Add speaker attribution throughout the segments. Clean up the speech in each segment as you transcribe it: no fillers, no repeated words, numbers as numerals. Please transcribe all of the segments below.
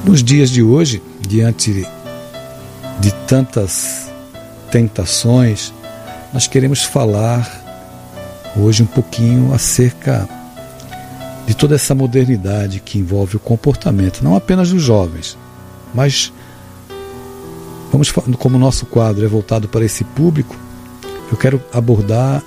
Speaker 1: Nos dias de hoje, diante de tantas tentações, nós queremos falar hoje um pouquinho acerca de toda essa modernidade que envolve o comportamento, não apenas dos jovens, mas como o nosso quadro é voltado para esse público, eu quero abordar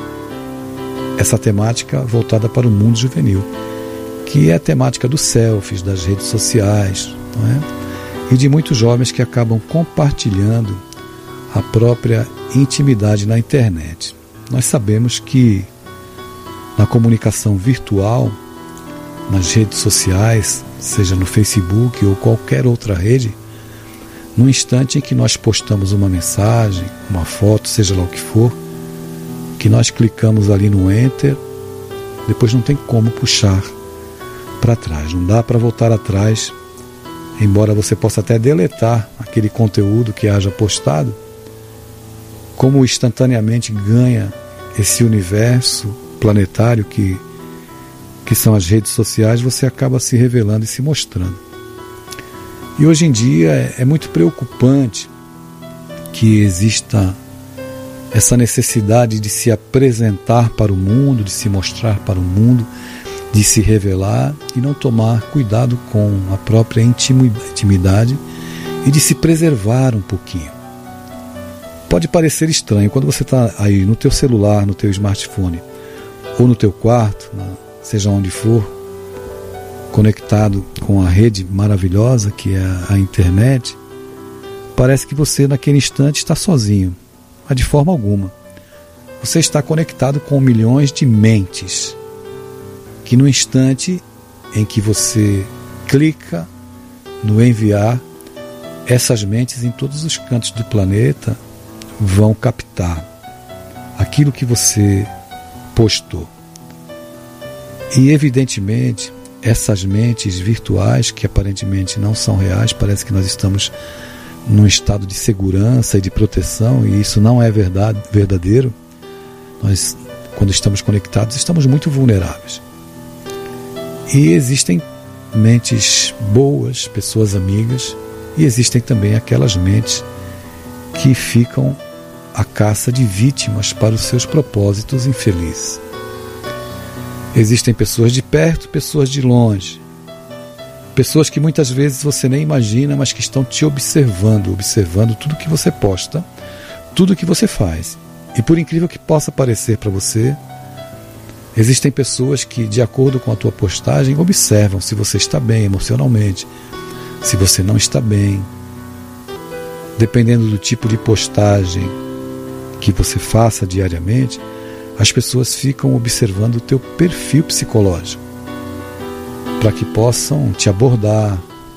Speaker 1: essa temática voltada para o mundo juvenil, que é a temática dos selfies, das redes sociais, não é? E de muitos jovens que acabam compartilhando a própria intimidade na internet. Nós sabemos que na comunicação virtual, nas redes sociais, seja no Facebook ou qualquer outra rede, no instante em que nós postamos uma mensagem, uma foto, seja lá o que for, que nós clicamos ali no Enter, depois não tem como puxar para trás, não dá para voltar atrás, embora você possa até deletar aquele conteúdo que haja postado, como instantaneamente ganha esse universo planetário que são as redes sociais, você acaba se revelando e se mostrando. E hoje em dia é muito preocupante que exista essa necessidade de se apresentar para o mundo, de se mostrar para o mundo, de se revelar e não tomar cuidado com a própria intimidade e de se preservar um pouquinho. Pode parecer estranho quando você está aí no teu celular, no teu smartphone ou no teu quarto, seja onde for, conectado com a rede maravilhosa que é a internet, parece que você naquele instante está sozinho, mas de forma alguma. Você está conectado com milhões de mentes que no instante em que você clica no enviar, essas mentes em todos os cantos do planeta vão captar aquilo que você postou. E evidentemente essas mentes virtuais, que aparentemente não são reais, parece que nós estamos num estado de segurança e de proteção, e isso não é verdadeiro. Nós, quando estamos conectados, estamos muito vulneráveis. E existem mentes boas, pessoas amigas, e existem também aquelas mentes que ficam à caça de vítimas para os seus propósitos infelizes. Existem pessoas de perto, pessoas de longe, pessoas que muitas vezes você nem imagina, mas que estão te observando tudo que você posta, tudo que você faz. E por incrível que possa parecer para você, existem pessoas que, de acordo com a tua postagem, observam se você está bem emocionalmente, se você não está bem. Dependendo do tipo de postagem que você faça diariamente, as pessoas ficam observando o teu perfil psicológico para que possam te abordar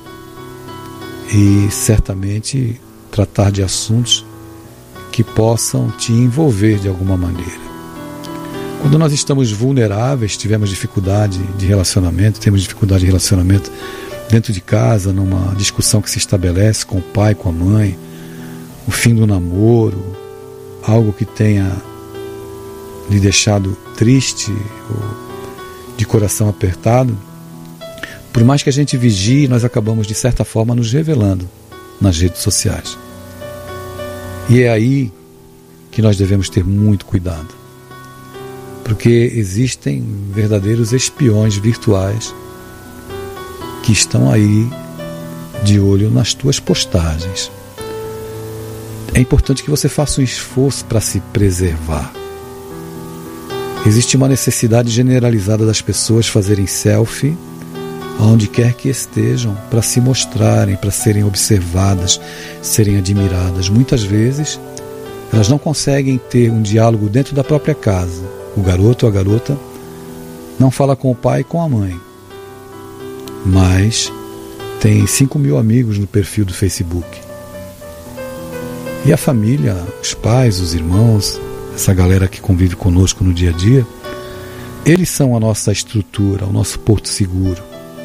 Speaker 1: e certamente tratar de assuntos que possam te envolver de alguma maneira. Quando nós estamos vulneráveis, tivemos dificuldade de relacionamento, temos dificuldade de relacionamento dentro de casa, numa discussão que se estabelece com o pai, com a mãe, o fim do namoro, algo que tenha lhe deixado triste ou de coração apertado, por mais que a gente vigie, nós acabamos de certa forma nos revelando nas redes sociais. E é aí que nós devemos ter muito cuidado, porque existem verdadeiros espiões virtuais que estão aí de olho nas tuas postagens. É importante que você faça um esforço para se preservar. Existe uma necessidade generalizada das pessoas fazerem selfie aonde quer que estejam, para se mostrarem, para serem observadas, serem admiradas. Muitas vezes elas não conseguem ter um diálogo dentro da própria casa. O garoto ou a garota não fala com o pai e com a mãe, mas tem 5.000 amigos no perfil do Facebook. E a família, os pais, os irmãos, essa galera que convive conosco no dia a dia, eles são a nossa estrutura, o nosso porto seguro.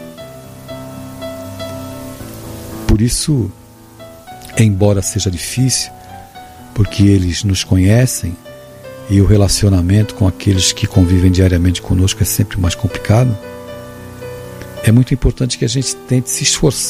Speaker 1: Por isso, embora seja difícil, porque eles nos conhecem e o relacionamento com aqueles que convivem diariamente conosco é sempre mais complicado, é muito importante que a gente tente se esforçar